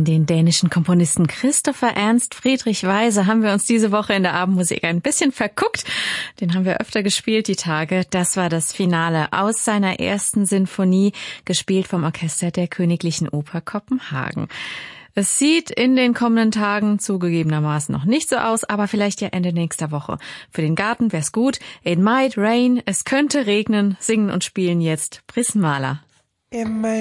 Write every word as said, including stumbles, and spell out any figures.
Den dänischen Komponisten Christopher Ernst Friedrich Weise haben wir uns diese Woche in der Abendmusik ein bisschen verguckt. Den haben wir öfter gespielt die Tage. Das war das Finale aus seiner ersten Sinfonie, gespielt vom Orchester der Königlichen Oper Kopenhagen. Es sieht in den kommenden Tagen zugegebenermaßen noch nicht so aus, aber vielleicht ja Ende nächster Woche. Für den Garten wär's gut. It might rain, es könnte regnen. Singen und spielen jetzt Prismala.